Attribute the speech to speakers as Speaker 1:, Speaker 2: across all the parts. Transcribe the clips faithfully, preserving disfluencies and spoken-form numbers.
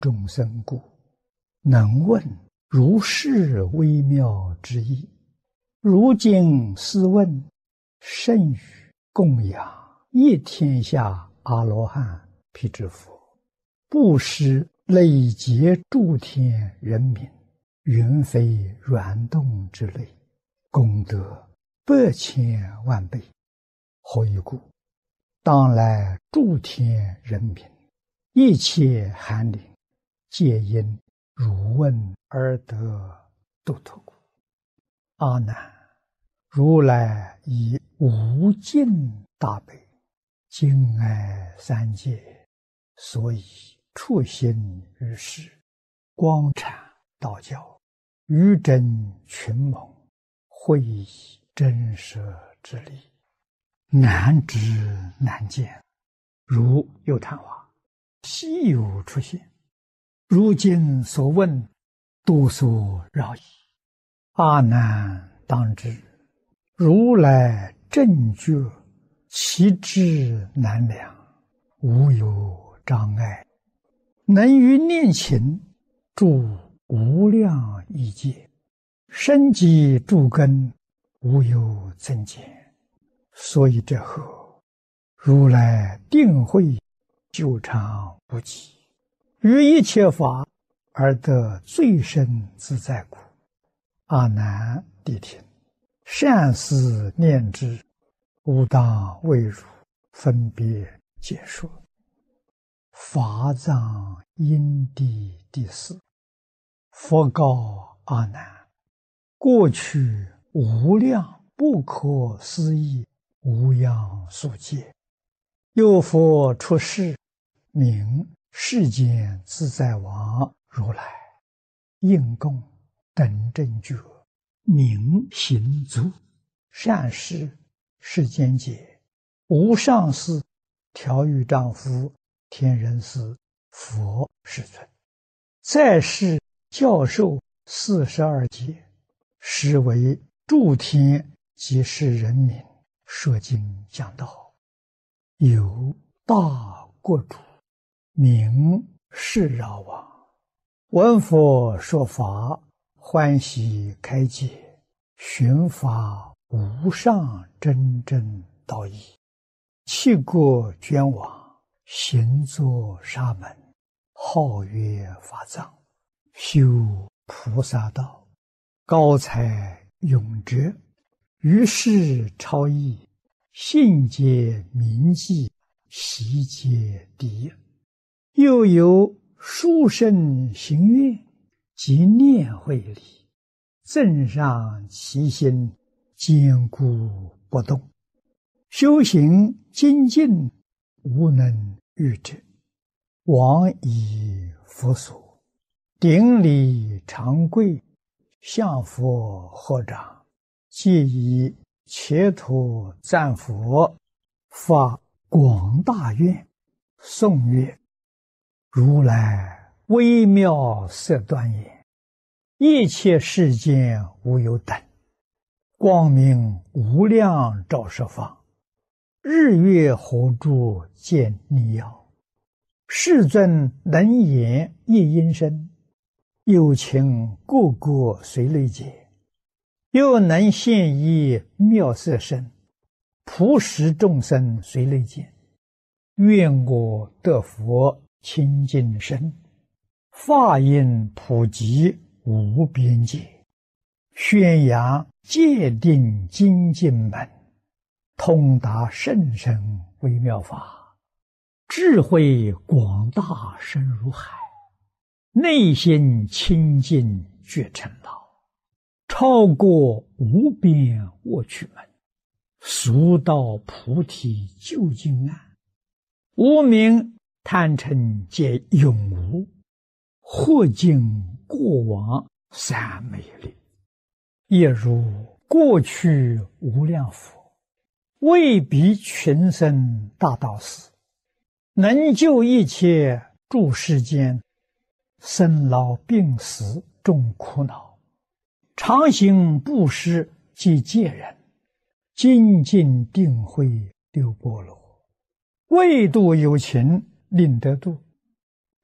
Speaker 1: 众生故，能问如是微妙之意。如今试问，甚于供养一天下阿罗汉辟支佛，布施累劫诸天人民，云非软动之类，功德百千万倍。何以故？当来诸天人民，一切寒灵，皆因汝问而得度脱故。阿难，如来以无尽大悲，敬爱三界，所以处心于世，光阐道教，于真群蒙，会以真实之理，难知难见，如有昙花，稀有出现。如今所问，多所扰矣。阿难当知，如来正觉，其智难量，无有障碍，能于念勤住无量亿界，生机诸根，无有增减。所以这后，如来定慧久长不极，于一切法而得最深自在故。阿难谛听，善思念之，吾当为汝分别解说。法藏因地第四。佛告阿难：过去无量不可思议无量数劫，有佛出世，名世间自在王如来，应供等正觉，明行足，善事世间解，无上士，调御丈夫，天人师，佛世尊，在世教授四十二劫，实为诸天及世人民说经讲道。有大国主，名释饶王，闻佛说法，欢喜开解，寻法无上真正道义，弃国捐往，行作沙门，号曰法藏，修菩萨道，高才永哲，于世超逸，信解铭记，习皆第一。又有殊胜行愿及念慧力，增上其心，坚固不动，修行精进，无能御之。往以佛所，顶礼长跪，向佛合掌，皆以切土赞佛，发广大愿，颂曰：如来微妙色端严，一切世间无有等，光明无量照十方，日月火柱见逆耀，世尊能言一音声，有情个个随类解，又能现一妙色身，普使众生随类见。愿我得佛清净身，法音普及无边界，宣扬戒定精进门，通达甚深微妙法，智慧广大深如海，内心清净觉成道，超过无边卧趣门，速到菩提究竟岸，无明贪嗔皆永无，或尽过往三昧力。也如过去无量佛，为彼群生大道士，能救一切诸世间生老病死众苦恼，常行布施及戒人，精进定慧六波罗，为度有情令得度，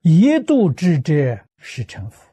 Speaker 1: 一度之者是成佛。